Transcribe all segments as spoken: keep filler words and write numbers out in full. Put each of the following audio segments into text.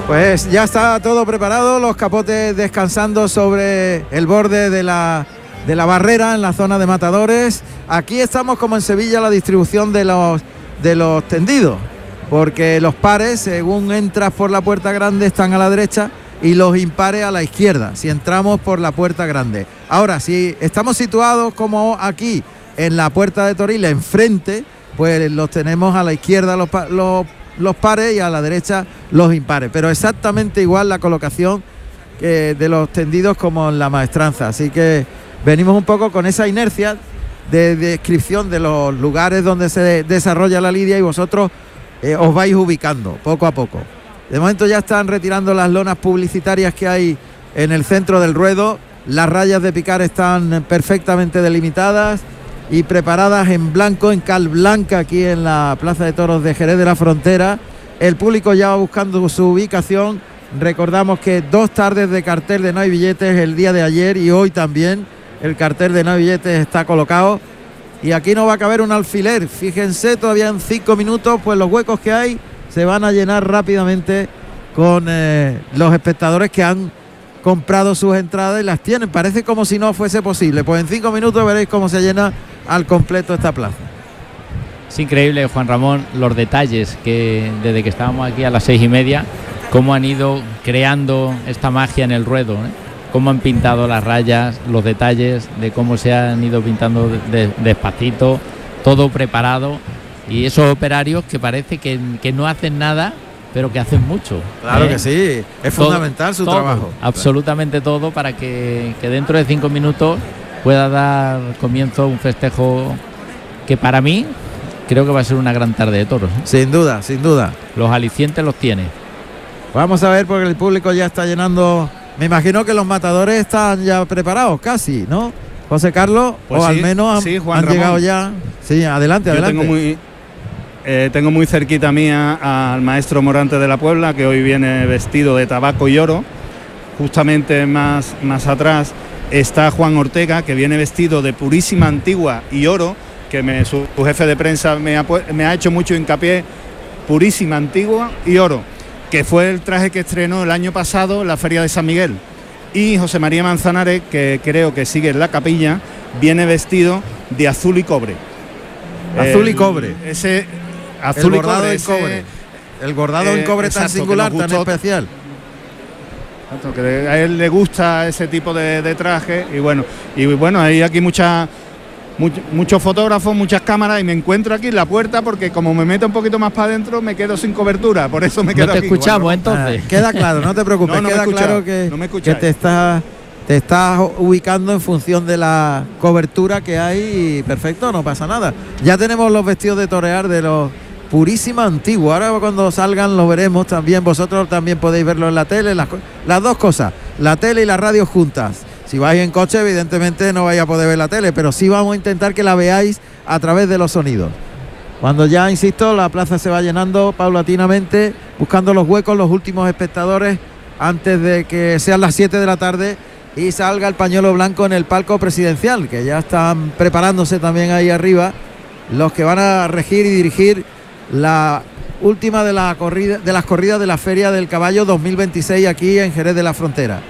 Pues ya está todo preparado, los capotes descansando sobre el borde de la, de la barrera en la zona de matadores. Aquí estamos como en Sevilla, la distribución de los, de los tendidos, porque los pares, según entras por la puerta grande, están a la derecha y los impares a la izquierda, si entramos por la puerta grande. Ahora, si estamos situados como aquí, en la puerta de Toriles, enfrente, pues los tenemos a la izquierda los, los los pares y a la derecha los impares, pero exactamente igual la colocación eh, de los tendidos como en la maestranza, así que venimos un poco con esa inercia de, de descripción de los lugares donde se desarrolla la lidia y vosotros eh, os vais ubicando poco a poco. De momento ya están retirando las lonas publicitarias que hay en el centro del ruedo, las rayas de picar están perfectamente delimitadas y preparadas en blanco, en cal blanca, aquí en la Plaza de Toros de Jerez de la Frontera. El público ya va buscando su ubicación. Recordamos que dos tardes de cartel de No hay billetes el día de ayer y hoy también el cartel de No hay billetes está colocado. Y aquí no va a caber un alfiler. Fíjense, todavía en cinco minutos, pues los huecos que hay se van a llenar rápidamente con eh, los espectadores que han comprado sus entradas y las tienen. Parece como si no fuese posible. Pues en cinco minutos veréis cómo se llena al completo esta plaza. Es increíble, Juan Ramón, los detalles que desde que estábamos aquí a las seis y media, cómo han ido creando esta magia en el ruedo, ¿eh? Cómo han pintado las rayas, los detalles de cómo se han ido pintando de, de, despacito, todo preparado, y esos operarios que parece que, que no hacen nada, pero que hacen mucho. Claro, ¿eh? Que sí, es todo, fundamental su todo, trabajo. Absolutamente todo para que, que dentro de cinco minutos pueda dar comienzo un festejo que para mí creo que va a ser una gran tarde de toros, ¿eh? Sin duda, sin duda. Los alicientes los tiene. Vamos a ver, porque el público ya está llenando. Me imagino que los matadores están ya preparados casi, ¿no, José Carlos? Pues o sí, al menos han, sí, Juan han Ramón. llegado ya. Sí, adelante, Yo adelante. tengo muy, eh, tengo muy cerquita mía al maestro Morante de la Puebla, que hoy viene vestido de tabaco y oro. Justamente más, más atrás está Juan Ortega, que viene vestido de purísima antigua y oro, que me, su, su jefe de prensa me ha, me ha hecho mucho hincapié, purísima antigua y oro, que fue el traje que estrenó el año pasado en la Feria de San Miguel. Y José María Manzanares, que creo que sigue en la capilla, viene vestido de azul y cobre. Azul y el, cobre. Ese azul el y cobre. En ese, cobre. El bordado eh, en cobre exacto, tan singular, tan especial. Que a él le gusta ese tipo de, de traje y bueno, y bueno, hay aquí mucha, much, muchos fotógrafos, muchas cámaras y me encuentro aquí en la puerta porque como me meto un poquito más para adentro me quedo sin cobertura, por eso me quedo no te aquí. escuchamos, bueno, entonces. Ah, queda claro, no te preocupes, no, no queda escucha, claro que, no que te estás te estás ubicando en función de la cobertura que hay y perfecto, no pasa nada. Ya tenemos los vestidos de torear de los purísima antigua. Ahora cuando salgan lo veremos también. Vosotros también podéis verlo en la tele, las, las dos cosas, la tele y la radio juntas. Si vais en coche, evidentemente no vais a poder ver la tele, pero sí vamos a intentar que la veáis a través de los sonidos. Cuando ya, insisto, la plaza se va llenando paulatinamente, buscando los huecos, los últimos espectadores, antes de que sean las siete de la tarde y salga el pañuelo blanco en el palco presidencial, que ya están preparándose también ahí arriba los que van a regir y dirigir la última de, la corrida, de las corridas de la Feria del Caballo dos mil veintiséis aquí en Jerez de la Frontera.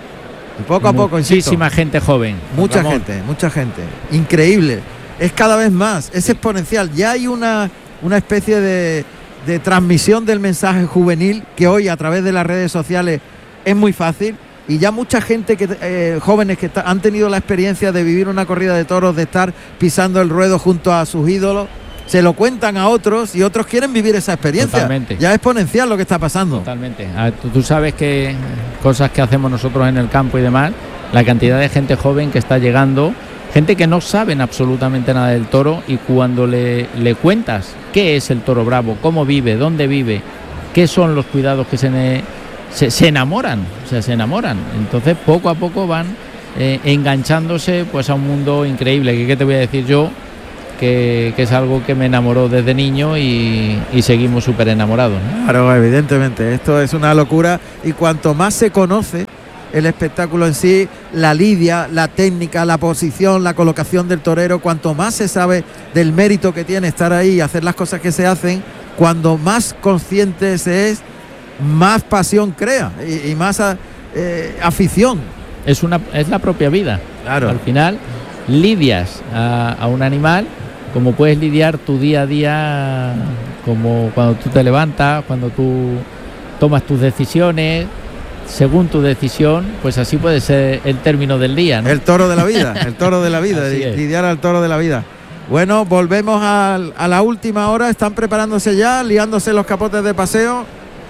Y poco a poco, insisto. Muchísima gente joven. Mucha Ramón. gente, mucha gente. Increíble. Es cada vez más, es exponencial. Ya hay una, una especie de, de transmisión del mensaje juvenil que hoy a través de las redes sociales es muy fácil. Y ya mucha gente, que eh, jóvenes que ta- han tenido la experiencia de vivir una corrida de toros, de estar pisando el ruedo junto a sus ídolos, se lo cuentan a otros y otros quieren vivir esa experiencia. Totalmente. Ya es exponencial lo que está pasando. Totalmente. A, tú, tú sabes que cosas que hacemos nosotros en el campo y demás, la cantidad de gente joven que está llegando, gente que no saben absolutamente nada del toro, y cuando le, le cuentas qué es el toro bravo, cómo vive, dónde vive, qué son los cuidados que se, ne, se, se enamoran, o sea, se enamoran. Entonces poco a poco van eh, enganchándose pues a un mundo increíble, que qué te voy a decir yo, Que, que es algo que me enamoró desde niño y, y seguimos súper enamorados, ¿no? Claro, evidentemente, esto es una locura, y cuanto más se conoce el espectáculo en sí, la lidia, la técnica, la posición, la colocación del torero, cuanto más se sabe del mérito que tiene estar ahí y hacer las cosas que se hacen, cuando más consciente se es más pasión crea y, y más a, eh, afición. Es, una, es la propia vida. Claro. Al final lidias a, a un animal como puedes lidiar tu día a día, como cuando tú te levantas, cuando tú tomas tus decisiones. Según tu decisión, pues así puede ser el término del día, ¿no? El toro de la vida, el toro de la vida, lidiar al toro de la vida. Bueno, volvemos a, a la última hora. Están preparándose ya, liándose los capotes de paseo.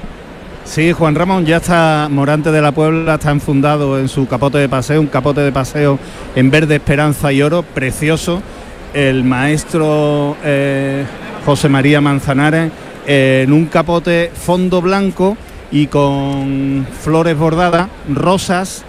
Sí, Juan Ramón, ya está Morante de la Puebla, está enfundado en su capote de paseo, un capote de paseo en verde, esperanza y oro, precioso. El maestro eh, José María Manzanares eh, en un capote fondo blanco y con flores bordadas, rosas,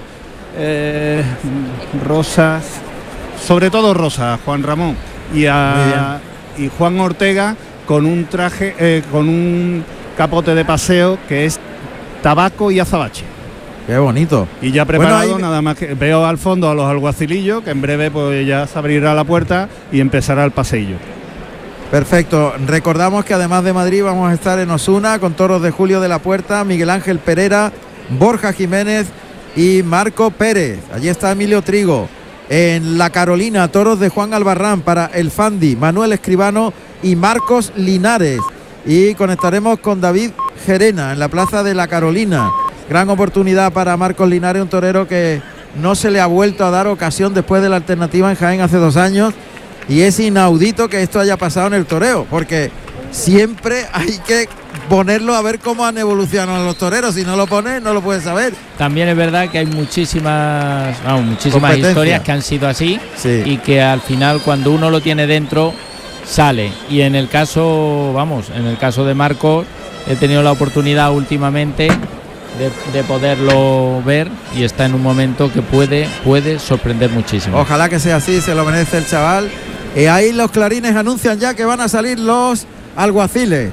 eh, rosas, sobre todo rosas, Juan Ramón. Y, a, y Juan Ortega con un traje, eh, con un capote de paseo que es tabaco y azabache. Qué bonito. Y ya preparado, bueno, ahí... nada más que veo al fondo a los alguacilillos, que en breve pues ya se abrirá la puerta y empezará el paseillo. Perfecto. Recordamos que además de Madrid vamos a estar en Osuna con toros de Julio de la Puerta, Miguel Ángel Pereira, Borja Jiménez y Marco Pérez. Allí está Emilio Trigo. En La Carolina, toros de Juan Albarrán para el Fandi, Manuel Escribano y Marcos Linares. Y conectaremos con David Gerena en la plaza de La Carolina. Gran oportunidad para Marcos Linares, un torero que no se le ha vuelto a dar ocasión después de la alternativa en Jaén hace dos años. Y es inaudito que esto haya pasado en el toreo, porque siempre hay que ponerlo a ver cómo han evolucionado los toreros. Si no lo pones, no lo puedes saber. También es verdad que hay muchísimas, vamos, muchísimas historias que han sido así, sí. Y que al final cuando uno lo tiene dentro sale. Y en el caso, vamos, en el caso de Marcos, he tenido la oportunidad últimamente de, de poderlo ver y está en un momento que puede, puede sorprender muchísimo. Ojalá que sea así, se lo merece el chaval. Y ahí los clarines anuncian ya que van a salir los alguaciles.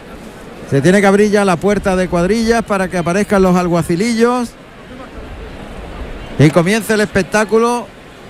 Se tiene que abrir ya la puerta de cuadrillas para que aparezcan los alguacilillos y comience el espectáculo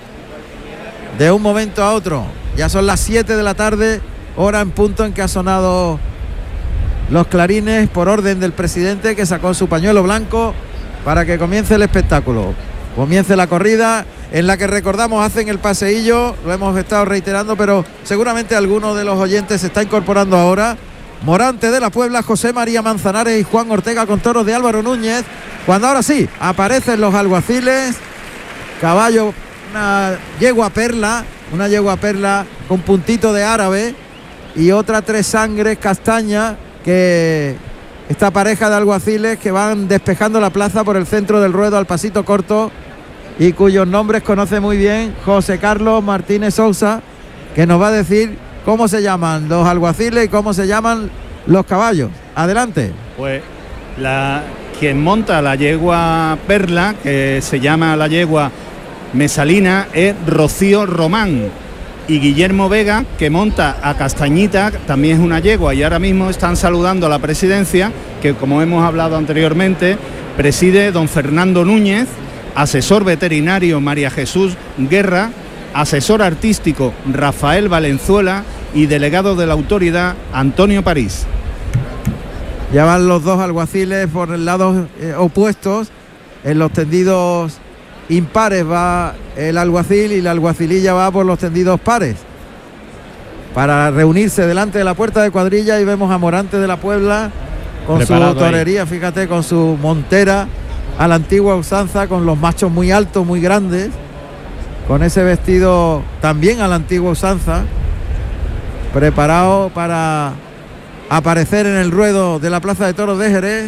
de un momento a otro. Ya son las siete de la tarde, hora en punto en que ha sonado los clarines por orden del presidente, que sacó su pañuelo blanco para que comience el espectáculo. Comience la corrida en la que, recordamos, hacen el paseillo, lo hemos estado reiterando, pero seguramente alguno de los oyentes se está incorporando ahora. Morante de la Puebla, José María Manzanares y Juan Ortega con toros de Álvaro Núñez, cuando ahora sí aparecen los alguaciles. Caballo, una yegua perla, una yegua perla con puntito de árabe y otra tres sangres castaña, que esta pareja de alguaciles que van despejando la plaza por el centro del ruedo al pasito corto y cuyos nombres conoce muy bien José Carlos Martínez Sousa, que nos va a decir cómo se llaman los alguaciles y cómo se llaman los caballos. Adelante. Pues la quien monta la yegua perla, que se llama la yegua Mesalina, es Rocío Román, y Guillermo Vega, que monta a Castañita, también es una yegua, y ahora mismo están saludando a la presidencia, que como hemos hablado anteriormente, preside don Fernando Núñez, asesor veterinario María Jesús Guerra, asesor artístico Rafael Valenzuela y delegado de la autoridad Antonio París. Ya van los dos alguaciles por el lado eh, opuestos. En los tendidos impares va el alguacil y la alguacililla va por los tendidos pares para reunirse delante de la puerta de cuadrilla. Y vemos a Morante de la Puebla con preparado su torería, ahí. Fíjate, con su montera a la antigua usanza, con los machos muy altos, muy grandes, con ese vestido también a la antigua usanza, preparado para aparecer en el ruedo de la Plaza de Toros de Jerez.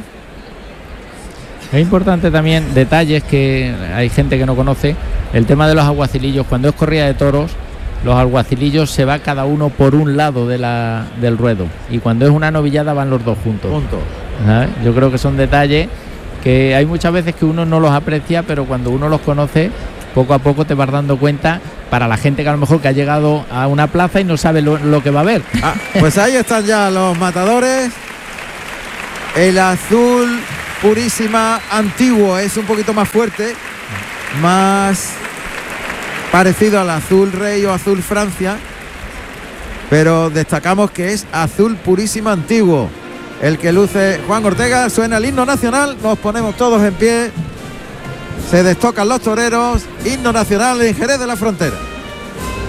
Es importante también, detalles que hay gente que no conoce, el tema de los alguacilillos. Cuando es corrida de toros, los alguacilillos se va cada uno por un lado de la, del ruedo, y cuando es una novillada van los dos juntos. Juntos. ¿Sabes? Yo creo que son detalles que hay muchas veces que uno no los aprecia, pero cuando uno los conoce, poco a poco te vas dando cuenta, para la gente que a lo mejor que ha llegado a una plaza y no sabe lo, lo que va a ver. Ah, pues ahí están ya los matadores. El azul purísima antiguo es un poquito más fuerte, más parecido al azul rey o azul Francia, pero destacamos que es azul purísima antiguo. el que luce Juan Ortega. Suena el himno nacional, nos ponemos todos en pie, se destocan los toreros, himno nacional en Jerez de la Frontera.